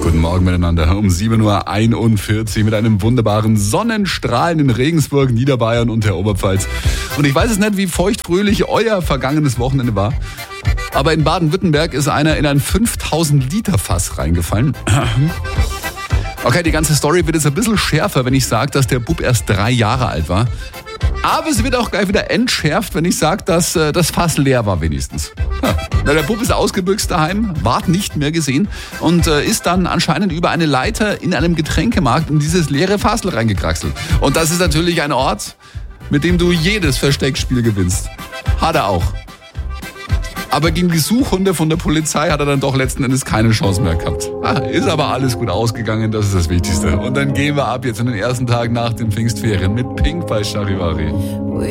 Guten Morgen miteinander um 7.41 Uhr mit einem wunderbaren Sonnenstrahlen in Regensburg, Niederbayern und der Oberpfalz. Und ich weiß es nicht, wie feuchtfröhlich euer vergangenes Wochenende war, aber in Baden-Württemberg ist einer in ein 5000 Liter Fass reingefallen. Okay, die ganze Story wird jetzt ein bisschen schärfer, wenn ich sage, dass der Bub erst 3 Jahre alt war. Aber es wird auch gleich wieder entschärft, wenn ich sage, dass das Fass leer war wenigstens. Ja. Der Bub ist ausgebüxt daheim, ward nicht mehr gesehen und ist dann anscheinend über eine Leiter in einem Getränkemarkt in dieses leere Fassel reingekraxelt. Und das ist natürlich ein Ort, mit dem du jedes Versteckspiel gewinnst. Hat er auch. Aber gegen die Suchhunde von der Polizei hat er dann doch letzten Endes keine Chance mehr gehabt. Ist aber alles gut ausgegangen, das ist das Wichtigste. Und dann gehen wir ab jetzt in den ersten Tag nach den Pfingstferien mit Pink bei Charivari.